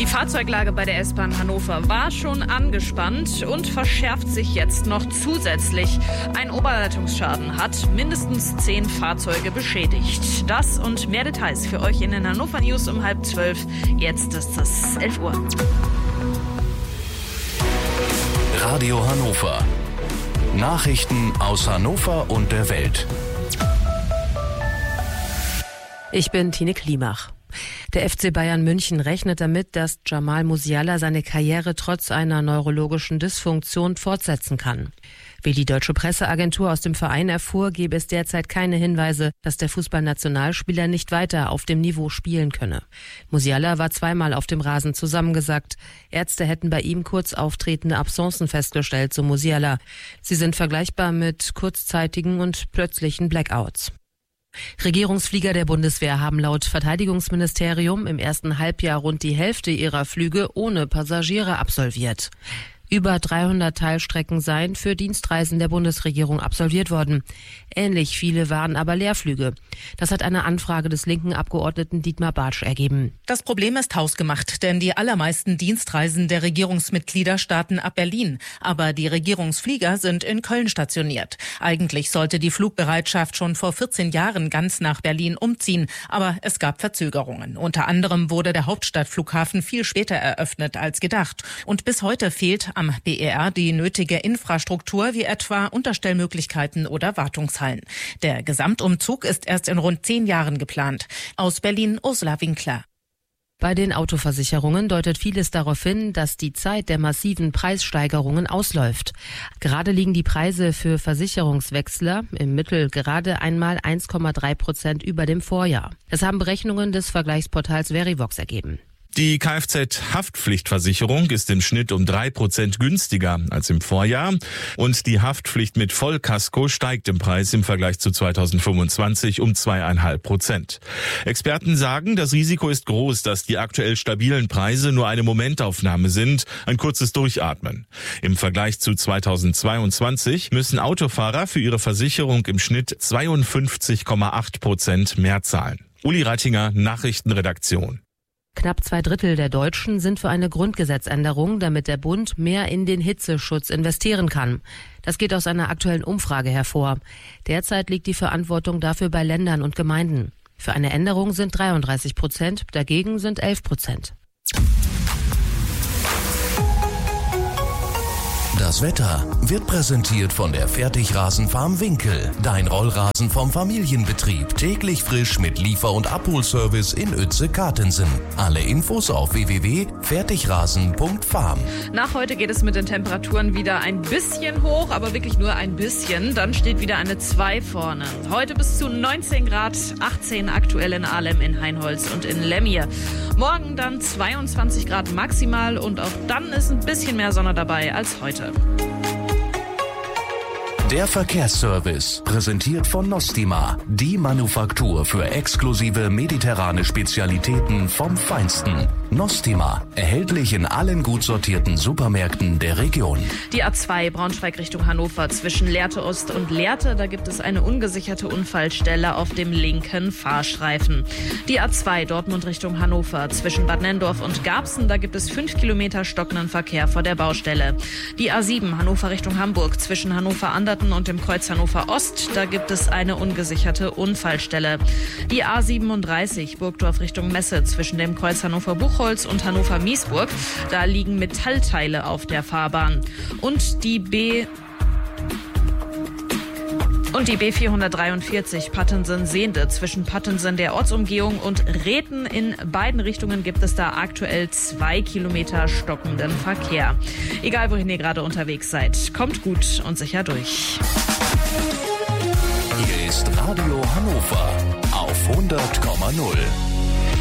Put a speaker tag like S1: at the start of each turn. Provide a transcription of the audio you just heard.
S1: Die Fahrzeuglage bei der S-Bahn Hannover war schon angespannt und verschärft sich jetzt noch zusätzlich. Ein Oberleitungsschaden hat mindestens 10 Fahrzeuge beschädigt. Das und mehr Details für euch in den Hannover News um 11:30. Jetzt ist es 11 Uhr.
S2: Radio Hannover. Nachrichten aus Hannover und der Welt.
S3: Ich bin Tine Klimach. Der FC Bayern München rechnet damit, dass Jamal Musiala seine Karriere trotz einer neurologischen Dysfunktion fortsetzen kann. Wie die deutsche Presseagentur aus dem Verein erfuhr, gebe es derzeit keine Hinweise, dass der Fußballnationalspieler nicht weiter auf dem Niveau spielen könne. Musiala war zweimal auf dem Rasen zusammengesackt. Ärzte hätten bei ihm kurz auftretende Absencen festgestellt, so Musiala. Sie sind vergleichbar mit kurzzeitigen und plötzlichen Blackouts. Regierungsflieger der Bundeswehr haben laut Verteidigungsministerium im ersten Halbjahr rund die Hälfte ihrer Flüge ohne Passagiere absolviert. Über 300 Teilstrecken seien für Dienstreisen der Bundesregierung absolviert worden. Ähnlich viele waren aber Leerflüge. Das hat eine Anfrage des linken Abgeordneten Dietmar Bartsch ergeben.
S4: Das Problem ist hausgemacht, denn die allermeisten Dienstreisen der Regierungsmitglieder starten ab Berlin. Aber die Regierungsflieger sind in Köln stationiert. Eigentlich sollte die Flugbereitschaft schon vor 14 Jahren ganz nach Berlin umziehen. Aber es gab Verzögerungen. Unter anderem wurde der Hauptstadtflughafen viel später eröffnet als gedacht. Und bis heute fehlt am BER die nötige Infrastruktur wie etwa Unterstellmöglichkeiten oder Wartungshallen. Der Gesamtumzug ist erst in rund 10 Jahren geplant. Aus Berlin Ursula Winkler.
S3: Bei den Autoversicherungen deutet vieles darauf hin, dass die Zeit der massiven Preissteigerungen ausläuft. Gerade liegen die Preise für Versicherungswechsler im Mittel gerade einmal 1,3% über dem Vorjahr. Das haben Berechnungen des Vergleichsportals Verivox ergeben.
S5: Die Kfz-Haftpflichtversicherung ist im Schnitt um 3% günstiger als im Vorjahr und die Haftpflicht mit Vollkasko steigt im Preis im Vergleich zu 2025 um 2,5%. Experten sagen, das Risiko ist groß, dass die aktuell stabilen Preise nur eine Momentaufnahme sind, ein kurzes Durchatmen. Im Vergleich zu 2022 müssen Autofahrer für ihre Versicherung im Schnitt 52,8% mehr zahlen. Uli Reitinger, Nachrichtenredaktion.
S3: Knapp 2/3 der Deutschen sind für eine Grundgesetzänderung, damit der Bund mehr in den Hitzeschutz investieren kann. Das geht aus einer aktuellen Umfrage hervor. Derzeit liegt die Verantwortung dafür bei Ländern und Gemeinden. Für eine Änderung sind 33%, dagegen sind 11%.
S2: Das Wetter wird präsentiert von der Fertigrasenfarm Winkel. Dein Rollrasen vom Familienbetrieb. Täglich frisch mit Liefer- und Abholservice in Uetze-Kartensen. Alle Infos auf www.fertigrasen.farm.
S1: Nach heute geht es mit den Temperaturen wieder ein bisschen hoch, aber wirklich nur ein bisschen. Dann steht wieder eine 2 vorne. Heute bis zu 19 Grad, 18 aktuell in Ahlem, in Hainholz und in Lemmier. Morgen dann 22 Grad maximal und auch dann ist ein bisschen mehr Sonne dabei als heute.
S2: Der Verkehrsservice, präsentiert von Nostima, die Manufaktur für exklusive mediterrane Spezialitäten vom Feinsten. Nostima, erhältlich in allen gut sortierten Supermärkten der Region.
S1: Die A2 Braunschweig Richtung Hannover zwischen Lehrte Ost und Lehrte, da gibt es eine ungesicherte Unfallstelle auf dem linken Fahrstreifen. Die A2 Dortmund Richtung Hannover zwischen Bad Nenndorf und Garbsen, da gibt es 5 Kilometer stockenden Verkehr vor der Baustelle. Die A7 Hannover Richtung Hamburg zwischen Hannover-Anderten und dem Kreuz Hannover Ost, da gibt es eine ungesicherte Unfallstelle. Die A37 Burgdorf Richtung Messe zwischen dem Kreuz Hannover-Buchholz und Hannover-Miesburg, da liegen Metallteile auf der Fahrbahn. Und die B443 Pattensen-Sehnde zwischen Pattensen der Ortsumgehung und Rhethen. In beiden Richtungen gibt es da aktuell 2 Kilometer stockenden Verkehr. Egal, wohin ihr gerade unterwegs seid, kommt gut und sicher durch.
S2: Hier ist Radio Hannover auf 100,0.